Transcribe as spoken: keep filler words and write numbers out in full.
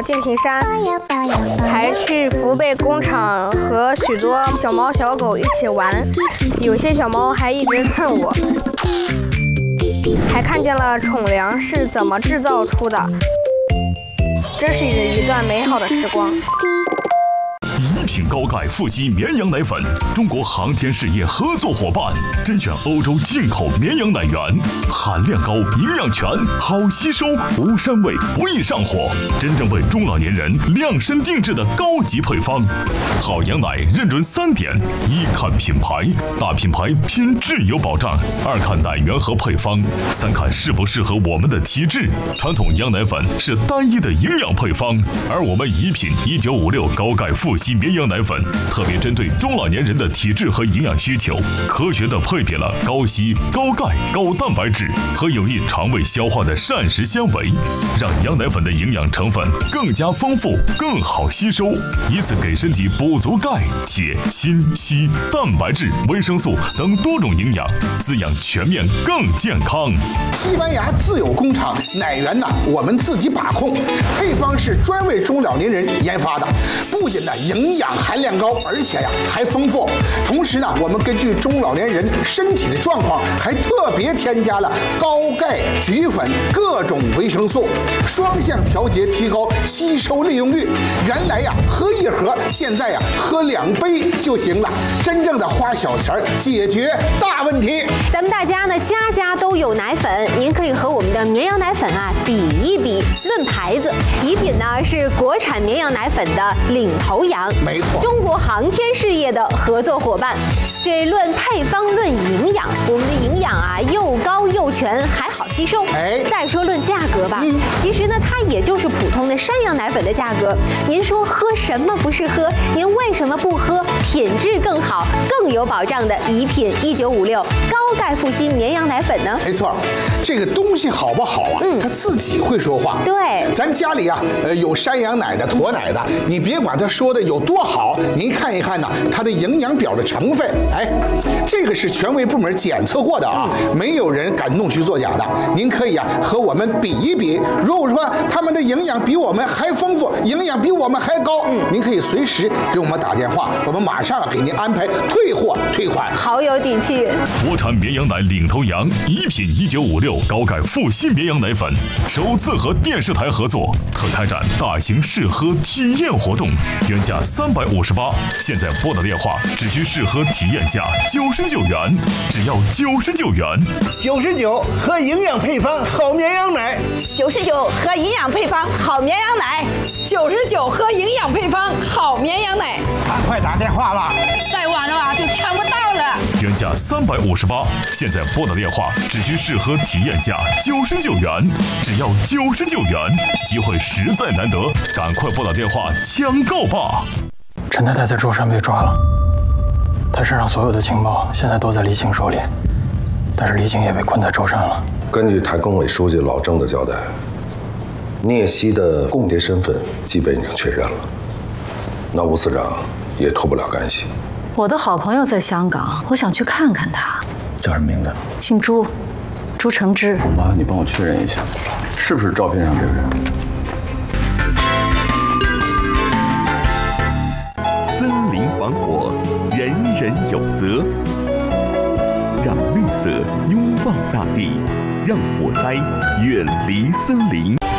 了敬亭山，还去福贝工厂和许多小猫小狗一起玩，有些小猫还一直蹭我，还看见了宠粮是怎么制造出的，这是一段美好的时光。 一品高钙富硒绵羊奶粉，中国航天事业合作伙伴，甄选欧洲进口绵羊奶源，含量高，营养全，好吸收，无膻味，不易上火，真正为中老年人量身定制的高级配方。好羊奶认准三点：一看品牌，大品牌拼质有保障；二看奶源和配方；三看适不适合我们的体质。传统羊奶粉是单一的营养配方，而我们一品一九五六高钙富硒绵羊奶粉特别针对中老年人的体质和营养需求，科学的配比了高硒、高钙、高蛋白质和有益肠胃消化的膳食纤维，让羊奶粉的营养成分更加丰富、更好吸收，以此给身体补足钙、铁、锌、硒、蛋白质、维生素等多种营养，滋养全面更健康。 西班牙自有工厂，奶源呢我们自己把控，配方是专为中老年人研发的，不仅呢营养含量高，而且呀还丰富。同时呢，我们根据中老年人身体的状况，还特别添加了高钙、菊粉各种维生素，双向调节，提高吸收利用率。原来呀喝一盒，现在呀喝两杯就行了，真正的花小钱解决大问题。 咱们大家呢家家都有奶粉，您可以和我们的绵羊奶粉啊比一比。论牌子，宜品呢是国产绵羊奶粉的领头羊， 没错， 中国航天事业的合作伙伴。这论配方论营养，我们的营养啊又高又全，还好吸收。 哎， 再说论价格吧，嗯、其实呢它也就是普通的山羊奶粉的价格。您说喝什么不是喝？您为什么不喝品质更好、更有保障的宜品一九五六高钙富硒绵羊奶粉呢？ 没错，这个东西好不好啊？嗯，它自己会说话。 对， 咱家里啊，呃，有山羊奶的、驼奶的，你别管它说的有多好，您看一看呢，它的营养表的成分。哎，这个是权威部门检测过的啊，没有人敢弄虚作假的。您可以啊和我们比一比，如果说他们的营养比我们还丰富，营养比我们还高，嗯，您可以随时给我们打电话，我们马上给您安排退货退款。 好有底气！ 国产绵羊奶领头羊，宜品一九五六高钙富硒绵羊奶粉首次和电视台合作，特开展大型试喝体验活动，原价三百五十八，现在拨打电话只需试喝体验价九十九元，只要九十九元。 九十九喝营养配方好绵羊奶， 九十九喝营养配方好绵羊奶，九十九喝营养配方好绵羊奶。 赶快打电话吧， 再晚了啊就抢不到了。 原价三百五十八，现在拨打电话只需试喝体验价九十九元，只要九十九元，机会实在难得，赶快拨打电话抢购吧！ 陈太太在舟山被抓了，她身上所有的情报现在都在李景手里，但是李景也被困在舟山了。 根据台工委书记老郑的交代，聂曦的共谍身份基本已经确认了，那吴司长也脱不了干系。 我的好朋友在香港，我想去看看他。 叫什么名字？ 姓朱，朱承之。 麻烦你帮我确认一下，是不是照片上这个人？ 森林防火，人人有责。让绿色拥抱大地，让火灾远离森林。